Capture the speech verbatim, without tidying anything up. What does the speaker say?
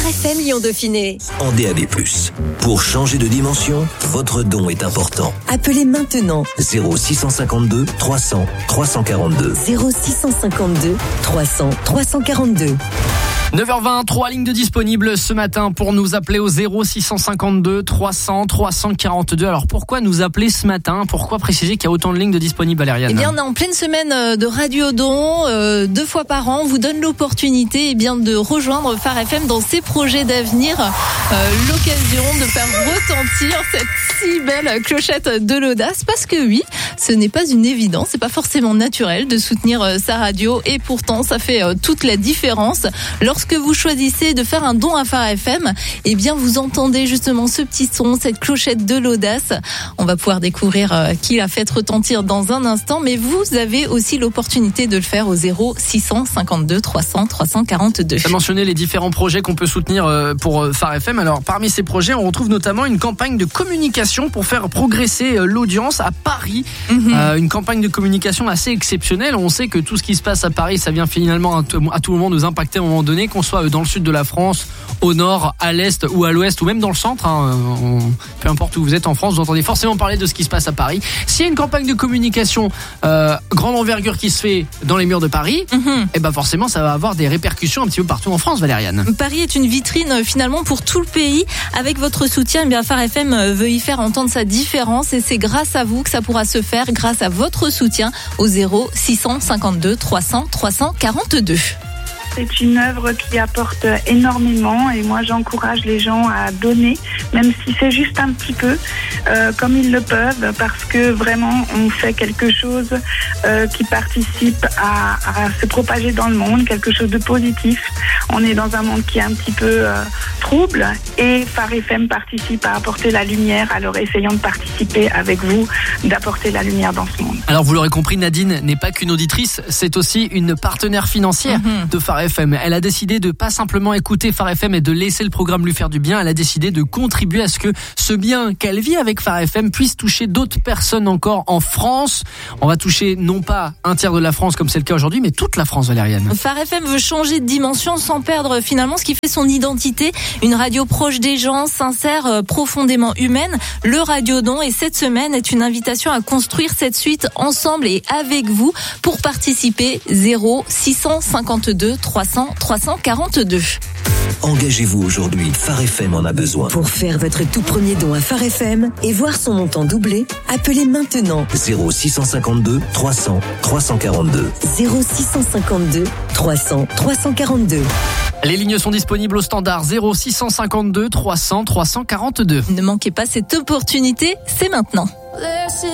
Phare F M Lyon Dauphiné. En D A B plus. Pour changer de dimension, votre don est important. Appelez maintenant zéro six cent cinquante-deux trois cents trois cent quarante-deux. zéro six cent cinquante-deux trois cents trois cent quarante-deux. neuf heures vingt, trois lignes de disponibles ce matin pour nous appeler au zéro six cent cinquante-deux trois cents trois cent quarante-deux. Alors pourquoi nous appeler ce matin ? Pourquoi préciser qu'il y a autant de lignes de disponibles, Valériane ? Eh bien, on est en pleine semaine de Radiodon, euh, deux fois par an. On vous donne l'opportunité eh bien, de rejoindre Phare F M dans ses projets d'avenir. Euh, l'occasion de faire retentir cette si belle clochette de l'audace. Parce que oui, ce n'est pas une évidence, c'est pas forcément naturel de soutenir euh, sa radio. Et pourtant, ça fait euh, toute la différence. Lorsque vous choisissez de faire un don à Phare F M, eh bien, vous entendez justement ce petit son, cette clochette de l'audace. On va pouvoir découvrir euh, qui l'a fait retentir dans un instant. Mais vous avez aussi l'opportunité de le faire au zéro six cent cinquante-deux trois cents trois cent quarante-deux. Tu as mentionné les différents projets qu'on peut soutenir pour Phare F M. Alors, parmi ces projets, on retrouve notamment une campagne de communication pour faire progresser l'audience à Paris. Mm-hmm. Euh, une campagne de communication assez exceptionnelle. On sait que tout ce qui se passe à Paris, ça vient finalement à tout moment nous impacter à un moment donné, qu'on soit dans le sud de la France, au nord, à l'est ou à l'ouest, ou même dans le centre. Hein. On, peu importe où vous êtes en France, vous entendez forcément parler de ce qui se passe à Paris. S'il y a une campagne de communication euh, grande envergure qui se fait dans les murs de Paris, mm-hmm. et ben forcément, ça va avoir des répercussions un petit peu partout en France, Valériane. Paris est une vitrine finalement pour tout le pays. Avec votre soutien, eh bien Phare F M veut y faire entendre sa différence et c'est grâce à vous que ça pourra se faire, grâce à votre soutien au zéro six cent cinquante-deux trois cents trois cent quarante-deux. C'est une œuvre qui apporte énormément et moi j'encourage les gens à donner, même si c'est juste un petit peu, euh, comme ils le peuvent, parce que vraiment on fait quelque chose euh, qui participe à, à se propager dans le monde, quelque chose de positif. On est dans un monde qui est un petit peu euh, trouble et Phare F M participe à apporter la lumière, alors essayons de participer avec vous, d'apporter la lumière dans ce monde. Alors vous l'aurez compris, Nadine n'est pas qu'une auditrice, c'est aussi une partenaire financière mm-hmm. de Phare F M. Elle a décidé de pas simplement écouter Phare F M et de laisser le programme lui faire du bien, elle a décidé de contribuer à ce que ce bien qu'elle vit avec Phare F M puisse toucher d'autres personnes encore en France. On va toucher non pas un tiers de la France comme c'est le cas aujourd'hui, mais toute la France, Valériane. Phare F M veut changer de dimension sans perdre finalement ce qui fait son identité. Une radio proche des gens, sincère, profondément humaine. Le Radiodon et cette semaine est une invitation à construire cette suite ensemble et avec vous. Pour participer, zéro six cent cinquante-deux trois cents trois cent quarante-deux. Engagez-vous aujourd'hui, Phare F M en a besoin. Pour faire votre tout premier don à Phare F M et voir son montant doubler, appelez maintenant zéro six cent cinquante-deux trois cents trois cent quarante-deux. zéro six cent cinquante-deux trois cents trois cent quarante-deux. Les lignes sont disponibles au standard zéro six cent cinquante-deux trois cents trois cent quarante-deux. Ne manquez pas cette opportunité, c'est maintenant.